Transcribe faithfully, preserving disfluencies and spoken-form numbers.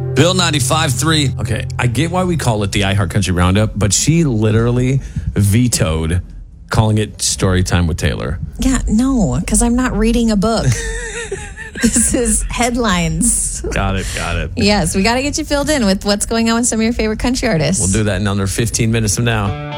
Bill ninety-five three. Okay, I get why we call it the iHeart Country Roundup, but she literally vetoed calling it Story Time with Taylor. Yeah, no, because I'm not reading a book. This is headlines. Got it, got it. Yes, we got to get you filled in with what's going on with some of your favorite country artists. We'll do that in under fifteen minutes from now.